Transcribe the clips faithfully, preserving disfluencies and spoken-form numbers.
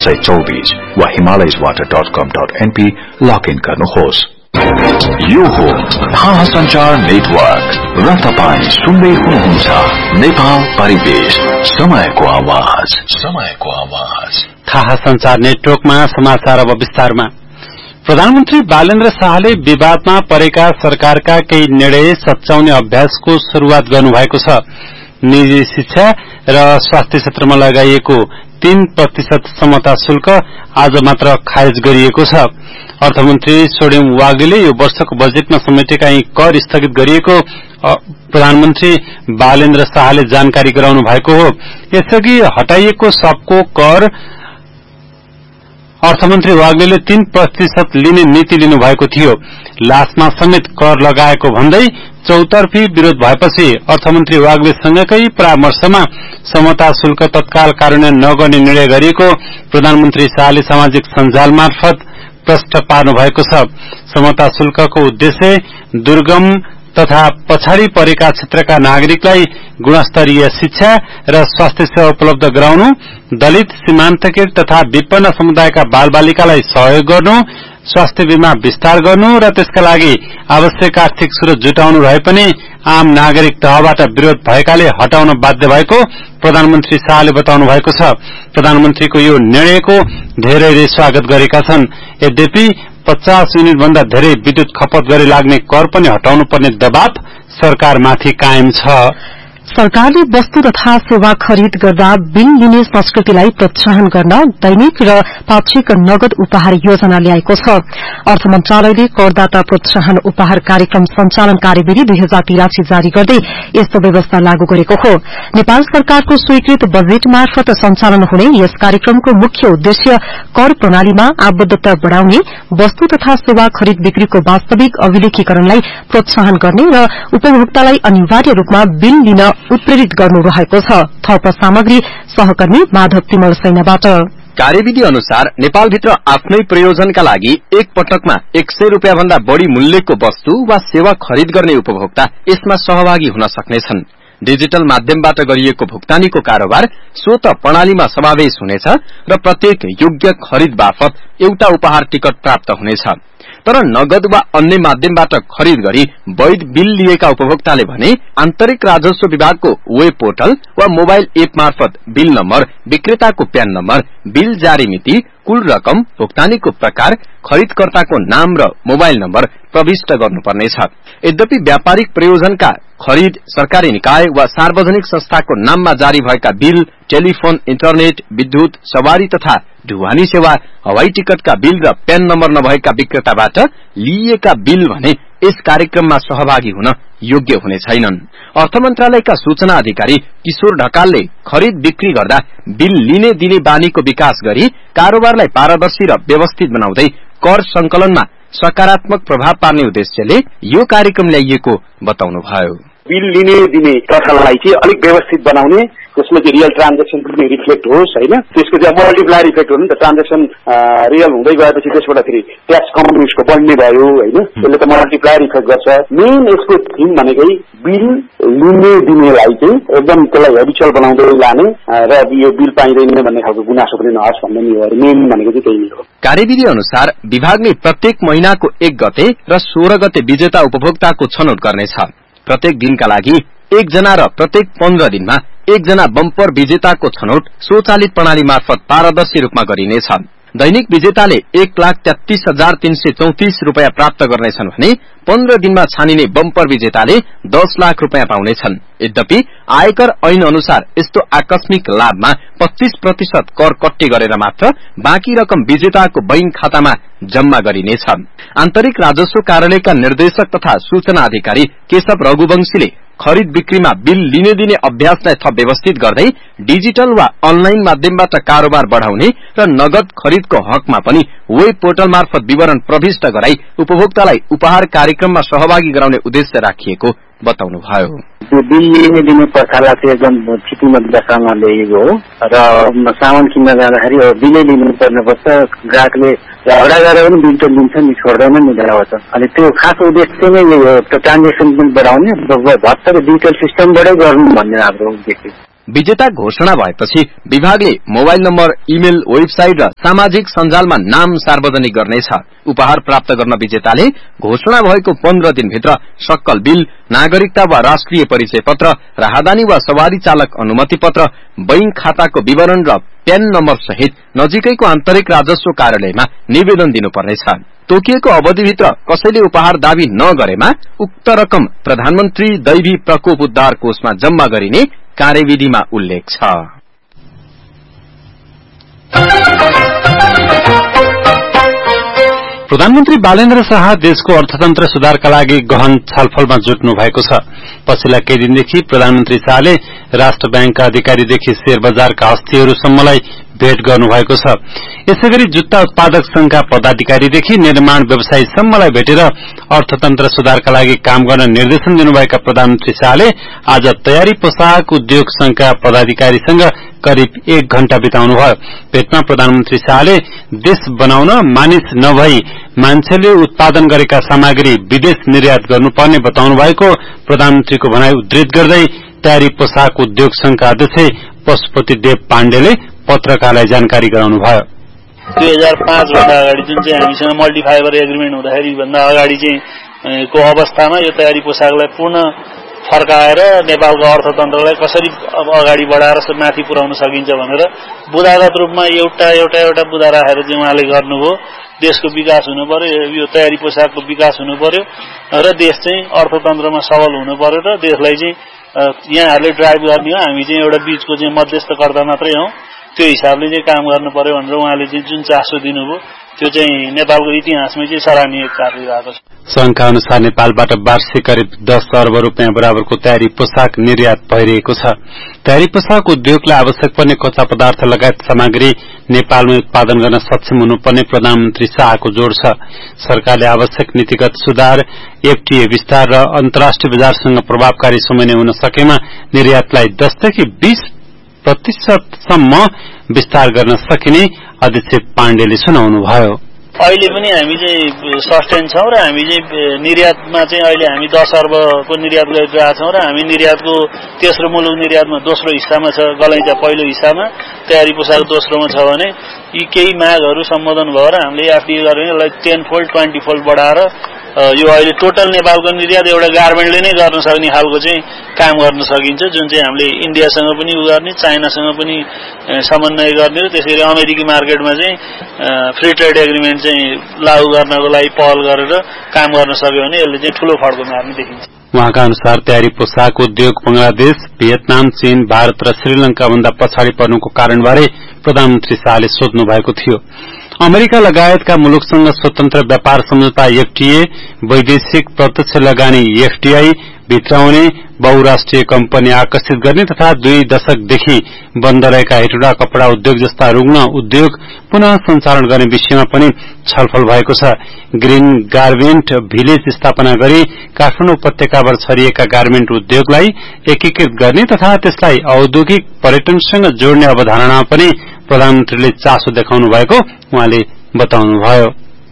सय चौबीस वा हिमालयज वाटर डट कम डट एनपी लगइन गर्नुहोस्। यो हो थाहा संचार नेटवर्क र तपाईं सुन्दै हुनुहुन्छ नेपाल परिवेश, समयको आवाज, समयको आवाज। थाहा संचार नेटवर्कमा समाचार अब विस्तारमा। प्रधानमन्त्री बालेन्द्र शाहले विवादमा परेका सरकारका केही निर्णय सच्याउने अभ्यासको शुरूआत गर्नुभएको छ। निजी शिक्षा र स्वास्थ्य क्षेत्रमा लगाइएको तीन प्रतिशत समता शुल्क आज मात्र खारेज गरिएको छ। अर्थमन्त्री सोडेम वाग्लेले यो वर्षको बजेटमा समेटेका यी कर स्थगित गरिएको प्रधानमन्त्री बालेन्द्र शाहले जानकारी गराउनु भएको हो। यसअघि हटाइएको सबको कर अर्थमन्त्री वाग्लेले तीन प्रतिशत लिने नीति लिनु भएको थियो। लास्टमा समेत कर लगाएको भन्दै चौतर्फी विरोध भएपछि अर्थमन्त्री वाग्लेसँगकै परामर्शमा समता शुल्क तत्काल कार्यान्वयन नगर्ने निर्णय गरिएको प्रधानमन्त्री शाहले सामाजिक सञ्जाल मार्फत प्रष्ट पार्नु भएको छ। समता शुल्कको उद्देश्य दुर्गम तथा पछाडि परेका क्षेत्रका नागरिकलाई गुणस्तरीय शिक्षा र स्वास्थ्य सेवा उपलब्ध गराउनु, दलित, सीमान्तकृत तथा विपन्न समुदायका बालबालिकालाई सहयोग गर्नु, स्वास्थ्य बीमा विस्तार गर्नु र त्यसका लागि आवश्यक आर्थिक स्रोत जुटाउनु रहे पनि आम नागरिक तहबाट विरोध भएकाले हटाउन बाध्य भएको प्रधानमन्त्री शाहले बताउनु भएको छ। प्रधानमन्त्रीको यो निर्णयको धेरैले स्वागत गरेका छन्। यद्यपि पचास युनिट भन्दा धेरै विद्युत खपत गरी लाग्ने कर पनि हटाउनु पर्ने दबाव सरकारमाथि कायम छ। सरकारले वस्तु तथा सेवा खरिद गर्दा बिल लिने संस्कृतिलाई प्रोत्साहन गर्न दैनिक र पाक्षिक नगद उपहार योजना ल्याएको छ। अर्थ मन्त्रालयले करदाता प्रोत्साहन उपहार कार्यक्रम सञ्चालन कार्यविधि दुई हजार तिरासी जारी गर्दै यस्तो व्यवस्था लागू गरेको हो। नेपाल सरकारको स्वीकृत बजेट मार्फत सञ्चालन हुने यस कार्यक्रमको मुख्य उद्देश्य कर प्रणालीमा आबद्धता बढ़ाउने, वस्तु तथा सेवा खरिद बिक्रीको वास्तविक अभिलेखीकरणलाई प्रोत्साहन गर्ने र उपभोक्तालाई अनिवार्य रूपमा बिल लिन उत्प्रेरित गर्नु रहेको छ। थप सामग्री सहकर्मी माधव तिमल सैनाबाट। कार्यविधि अनुसार नेपालभित्र आफ्नै प्रयोजनका लागि एक पटकमा एक सय रूपियाँ भन्दा बढ़ी मूल्यको वस्तु वा सेवा खरिद गर्ने उपभोक्ता यसमा सहभागी हुन सक्नेछन्। डिजिटल माध्यमबाट गरिएको भुक्तानीको कारोबार स्वत प्रणालीमा समावेश हुनेछ र प्रत्येक योग्य खरिद बापत एउटा उपहार टिकट प्राप्त हुनेछ। तर नगद वा अन्य माध्यमबाट खरिद गरी वैध बिल लिएका उपभोक्ताले भने आन्तरिक राजस्व विभागको वेब पोर्टल वा मोबाइल एप मार्फत bill number, विक्रेताको PAN number, bill जारी मिति, कुल रकम, भुक्तानीको प्रकार, खरिदकर्ताको नाम र मोबाइल नम्बर प्रविष्ट गर्नुपर्नेछ। यद्यपि व्यापारिक प्रयोजनका खरिद सरकारी निकाय वा सार्वजनिक संस्थाको नाममा जारी भएका बिल, टेलिफोन, इन्टरनेट, विद्युत, सवारी तथा ढुवानी सेवा, हवाई टिकटका बिल र प्यान नम्बर नभएका विक्रेताबाट लिइएका बिल भने यस कार्यक्रममा सहभागी हुन योग्य हुने छैनन्। अर्थ मन्त्रालयका सूचना अधिकारी किशोर ढकालले खरिद बिक्री गर्दा बिल लिने दिने बानीको विकास गरी कारोबारलाई पारदर्शी र व्यवस्थित बनाउँदै कर संकलनमा सकारात्मक प्रभाव पार्ने उद्देश्यले यो कार्यक्रम ल्याइएको बताउनुभयो। बिल लिने दिने प्रथालाई चाहिँ अलिक व्यवस्थित बनाउने, त्यसमा चाहिँ रियल ट्रान्जेक्सन पनि रिफ्लेक्ट होस् हैन, त्यसको चाहिँ मल्टिप्लायर इफेक्ट हो नि त। ट्रान्जेक्सन रियल हुँदै गएपछि त्यसबाट फेरि ट्याक्स कम्पनीजको बढ्ने भयो हैन, त्यसले त मल्टिप्लायर इफेक्ट गर्छ। मेन यसको थिम भनेकै बिल लिने दिनेलाई चाहिँ एकदम त्यसलाई हेबिचुअल बनाउँदै लाने र यो बिल पाइँदैन भन्ने खालको गुनासो पनि नहोस् भन्ने नि हो। मेन भनेको चाहिँ त्यही हो। कार्यविधि अनुसार विभागले प्रत्येक महिनाको एक गते र सोह्र गते विजेता उपभोक्ताको छनौट गर्नेछ। प्रत्येक दिनका लागि एकजना र प्रत्येक पन्ध्र दिनमा एकजना बम्पर विजेताको छनौट स्वचालित प्रणाली मार्फत पारदर्शी रूपमा गरिनेछ। दैनिक विजेताले एक लाख तेत्तीस हजार तीन सय चौतिस रूपियाँ प्राप्त गर्नेछन् भने पन्ध्र दिनमा छानिने बम्पर विजेताले दस लाख रूपियाँ पाउनेछन्। यद्यपि आयकर ऐन अनुसार यस्तो आकस्मिक लाभमा पच्चीस प्रतिशत कर कट्टी गरेर मात्र बाँकी रकम विजेताको बैंक खातामा जम्मा गरिनेछ। आन्तरिक राजस्व कार्यालयका निर्देशक तथा सूचना अधिकारी केशव रघुवंशीले खरिद बिक्रीमा बिल लिने दिने अभ्यासलाई थप व्यवस्थित गर्दै डिजिटल वा अनलाइन माध्यमबाट कारोबार बढ़ाउने र नगद खरिदको हकमा पनि वेब पोर्टल मार्फत विवरण प्रविष्ट गराई उपभोक्तालाई उपहार कार्यक्रममा सहभागी गराउने उद्देश्य राखिएको बताउनुभयो। त्यो बिल लिने दिने प्रथालाई चाहिँ एकदम छिटिमत दशामा ल्याइएको हो र सामान किन्न जाँदाखेरि बिलै लिनु पर्ने पर्छ। ग्राहकले झगडा गरेर पनि बिल त लिन्छ नि, छोड्दैन नि ग्राहक। अनि त्यो खास उद्देश्य नै यो ट्रान्जेक्सन पनि बढाउने, भत्तर डिजिटल सिस्टमबाटै गर्नु भन्ने हाम्रो उद्देश्य। विजेता घोषणा भएपछि विभागले मोबाइल नम्बर, इमेल, वेबसाइट र सामाजिक सञ्जालमा नाम सार्वजनिक गर्नेछ। उपहार प्राप्त गर्न विजेताले घोषणा भएको पन्ध्र दिनभित्र सक्कल बिल, नागरिकता वा राष्ट्रिय परिचय पत्र, राहदानी वा सवारी चालक अनुमति पत्र, बैंक खाताको विवरण र प्यान नम्बर सहित नजिकैको आन्तरिक राजस्व कार्यालयमा निवेदन दिनुपर्नेछ। तोकिएको अवधिभित्र कसैले उपहार दावी नगरेमा उक्त रकम प्रधानमन्त्री दैवी प्रकोप उद्धार कोषमा जम्मा गरिने कार्यविधिमा उल्लेख छ। प्रधानमन्त्री बालेन्द्र शाह देशको अर्थतन्त्र सुधारका लागि गहन छलफलमा जुट्नु भएको छ। पछिल्ला केही दिनदेखि प्रधानमन्त्री शाहले राष्ट्र ब्याङ्कका अधिकारीदेखि शेयर बजारका हस्तीहरूसम्मलाई भेट गर्नुभएको छ। यसैगरी जुत्ता उत्पादक संघका पदाधिकारीदेखि निर्माण व्यवसायीसम्मलाई भेटेर अर्थतन्त्र सुधारका लागि काम गर्न निर्देशन दिनुभएका प्रधानमन्त्री शाहले आज तयारी पोशाक उद्योग संघका पदाधिकारीसँग करिब एक घण्टा बिताउनुभयो। भेटमा प्रधानमन्त्री शाहले देश बनाउन मानिस नभई मान्छेले उत्पादन गरेका सामग्री विदेश निर्यात गर्नुपर्ने बताउनु भएको प्रधानमन्त्रीको भनाई उद्धृत गर्दै तयारी पोशाक उद्योग संघका अध्यक्ष पशुपति देव पाण्डेले पत्रकारलाई जानकारी गराउनुभयो। दुई हजार पाँच भन्दा अगाडि जुन चाहिँ हामीसँग मल्टिफाइबर एग्रिमेन्ट हुँदाखेरि भन्दा अगाडि चाहिँ को अवस्थामा यो तयारी पोसाकलाई पूर्ण फर्काएर नेपालको अर्थतन्त्रलाई कसरी अगाडि बढाएर माथि पुर्याउन सकिन्छ भनेर बुदागत रूपमा एउटा एउटा एउटा बुदा राखेर चाहिँ उहाँले गर्नुभयो। देशको विकास हुनु पर्यो, यो तयारी पोसाकको विकास हुनु पर्यो र देश चाहिँ अर्थतन्त्रमा सबल हुनु पर्यो र देशलाई चाहिँ यहाँहरूले ड्राइभ गर्ने हो, हामी चाहिँ एउटा बीचको चाहिँ मध्यस्थकर्ता मात्रै हौ, त्यो हिसाबले चाहिँ काम गर्नु पर्यो भनेर उहाँले चाहिँ जुन चासो दिनुभयो त्यो चाहिँ नेपालको इतिहासमै चाहिँ सराहनीय कार्य रहेको छ। संघका अनुसार नेपालबाट वार्षिक करिब दस अर्ब रूपियाँ बराबरको तयारी पोसाक निर्यात भइरहेको छ। तयारी पोसाक उद्योगलाई आवश्यक पर्ने कच्चा पदार्थ लगायत सामग्री नेपालमै उत्पादन गर्न सक्षम हुनुपर्ने प्रधानमन्त्री शाहको जोड़ छ। सरकारले आवश्यक नीतिगत सुधार, एफटीए विस्तार र अन्तर्राष्ट्रिय बजारसँग प्रभावकारी समन्वय हुन सकेमा निर्यातलाई दसदेखि बीस प्रतिशतसम्म विस्तार गर्न सकिने अध्यक्ष पाण्डेले सुनाउनुभयो। अहिले पनि हामी चाहिँ सस्टेन छौं र हामी चाहिँ निर्यातमा चाहिँ अहिले हामी दस अर्बको निर्यात गरिरहेका छौं र हामी निर्यातको तेस्रो मुलुक निर्यातमा दोस्रो हिस्सामा छ। गलैँचा पहिलो हिस्सामा, तयारी पोसाक दोस्रोमा छ भने यी केही मागहरू सम्बोधन भएर हामीले एफडीए गरेर यसलाई टेन फोल्ड ट्वेन्टी फोल्ड बढाएर यो अहिले टोटल नेपालको निर्यात एउटा गार्मेन्टले नै गर्न सक्ने खालको चाहिँ काम गर्न सकिन्छ, जुन चाहिँ हामीले इन्डियासँग पनि उ गर्ने, चाइनासँग पनि समन्वय गर्ने र त्यसैले अमेरिकी मार्केटमा चाहिँ फ्री ट्रेड एग्रिमेन्ट चाहिँ लागू गर्नको लागि पहल गरेर काम गर्न सक्यो भने यसले चाहिँ ठूलो फड्को मार्ने देखिन्छ। उहाँका अनुसार तयारी पोसाक उद्योग बंगलादेश, भियतनाम, चीन, भारत र श्रीलंका भन्दा पछाडि पर्नुको कारणबारे प्रधानमन्त्री शाहले सोध्नु भएको थियो। अमेरिका लगायतका मुलुकसँग स्वतन्त्र व्यापार सम्झौता एफटीए, वैदेशिक प्रत्यक्ष लगानी एफडीआई भित्राउने, बहुराष्ट्रिय कम्पनी आकर्षित गर्ने तथा दुई दशकदेखि बन्द रहेका हेटौडा कपड़ा उद्योग जस्ता रुग्ण उद्योग पुनः सञ्चालन गर्ने विषयमा पनि छलफल भएको छ। ग्रीन गार्मेन्ट भिलेज स्थापना गरी काठमाडौँ उपत्यकाबाट छरिएका गार्मेन्ट उद्योगलाई एकीकृत गर्ने तथा त्यसलाई औद्योगिक पर्यटनसँग जोड्ने अवधारणा पनि प्रधानमन्त्रीले चासो देखाउनु भएको उहाँले बताउनुभयो।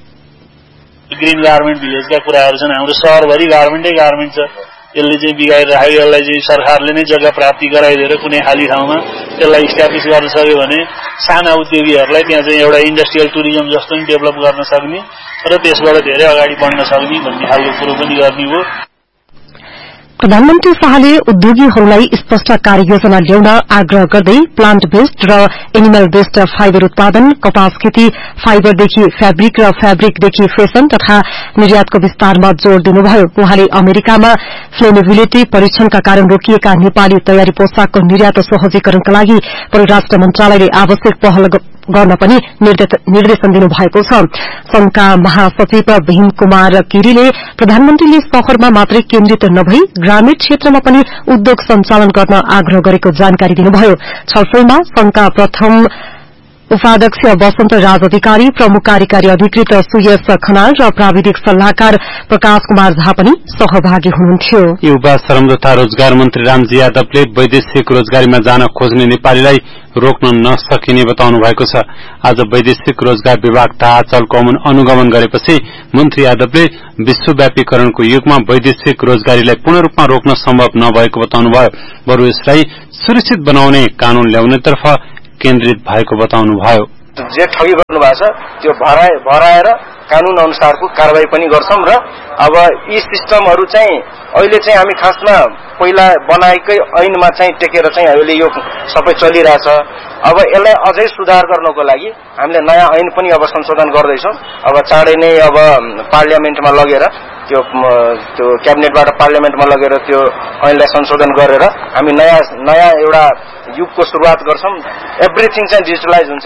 ग्रीन गार्मेन्ट भिलेजका कुराहरू छन्। हाम्रो शहरभरि गार्मेन्टै गार्मेन्ट छ, यसले चाहिँ बिगाएर राखेको, यसलाई चाहिँ सरकारले नै जग्गा प्राप्ति गराइदिएर कुनै खाली ठाउँमा यसलाई इस्टाब्लिस गर्न सक्यो भने साना उद्योगीहरूलाई त्यहाँ चाहिँ एउटा इन्डस्ट्रियल टुरिज्म जस्तो पनि डेभलप गर्न सक्ने र त्यसबाट धेरै अगाडि बढ्न सक्ने भन्ने खालको कुरो पनि गर्ने हो। प्रधानमन्त्री शाहले उद्योगीहरूलाई स्पष्ट कार्ययोजना ल्याउन आग्रह गर्दै प्लान्ट बेस्ड र एनिमल बेस्ड फाइबर उत्पादन, कपास खेती, फाइबरदेखि फ्याब्रिक र फ्याब्रिकदेखि फेसन तथा निर्यातको विस्तारमा जोड़ दिनुभयो। उहाँले अमेरिकामा फ्लेमेबिलिटी परीक्षणका कारण रोकिएका नेपाली तयारी पोसाकको निर्यात सहजीकरणका लागि परराष्ट्र मन्त्रालयले आवश्यक पहल गर्न पनि निर्देशन दिनुभएको छ। संघका महासचिव भीम कुमार गिरीले प्रधानमन्त्रीले शहरमा मात्रै केन्द्रित नभई ग्रामीण क्षेत्रमा पनि उद्योग सञ्चालन गर्न आग्रह गरेको जानकारी दिनुभयो। छलफलमा संघका प्रथम उपाध्यक्ष वसन्त राज अधिकारी, प्रमुख कार्यकारी अधिकृत सुयश खनाल र प्राविधिक सल्लाहकार प्रकाश कुमार झा पनि सहभागी हुनुहुन्थ्यो। युवा श्रम तथा रोजगार मन्त्री रामजी यादवले वैदेशिक रोजगारीमा जान खोज्ने नेपालीलाई रोक्न नसकिने बताउनु भएको छ। आज वैदेशिक रोजगार विभाग ताचलको अनुगमन गरेपछि मन्त्री यादवले विश्वव्यापीकरणको युगमा वैदेशिक रोजगारीलाई पूर्ण रूपमा रोक्न सम्भव नभएको बताउनुभयो। बरु यसलाई सुरक्षित बनाउने कानून ल्याउनेतर्फ केन्द्रित भएको बताउनुभयो। जे ठगी गर्नु भएको छ त्यो भराएर कानून अनुसारको कारबाही पनि गर्छौं र अब यी सिस्टमहरू चाहिँ अहिले चाहिँ हामी खासमा पहिला बनाएकै ऐनमा चाहिँ टेकेर चाहिँ अहिले यो सबै चलिरहेछ। अब यसलाई अझै सुधार गर्नको लागि हामीले नयाँ ऐन पनि अब संशोधन गर्दैछौं। अब चाँडै नै अब पार्लियामेन्टमा लगेर त्यो त्यो क्याबिनेटबाट पार्लियामेन्टमा लगेर त्यो ऐनलाई संशोधन गरेर हामी नयाँ नयाँ एउटा युगको सुरुवात गर्छौं। एभ्रिथिङ चाहिँ डिजिटलाइज हुन्छ।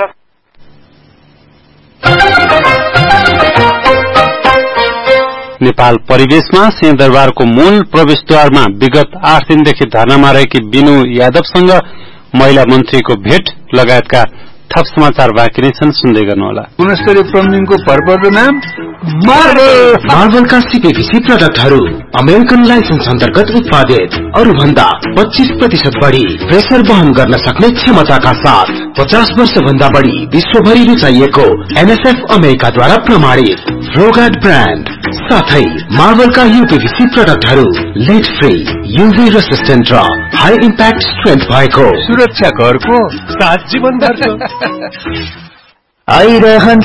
नेपाल परिवेशमा सिंहदरबारको मूल प्रवेशद्वारमा विगत आठ दिनदेखि धरनामा रहेकी बिनु यादवसँग महिला मन्त्रीको भेट लगायतका थप समाचार बाँकी नै छन्, सुन्दै गर्नुहोला। गुणस्तरीय प्लम्बिङको भरपर्दो नाम मार्बल। मार्बलका सीपीवीसी प्रडक्टहरू अमेरिकन लाइसेन्स अन्तर्गत उत्पादित, अरू भन्दा पच्चीस प्रतिशत बढ़ी प्रेसर वहन गर्न सक्ने क्षमताका साथ पचास वर्ष भन्दा बढ़ी विश्वभरि रुचाइएको एनएसएफ अमेरिकाद्वारा प्रमाणित फ्लोगार्ड ब्रान्ड साथै मार्बलका यूपीवीसी प्रडक्टहरू लेड फ्री, यूभी रेसिस्टेन्ट र हाई इम्प्याक्ट स्ट्रेन्थ भएको सुरक्षा घरको सात जीवन दर्जन आइरहन्छ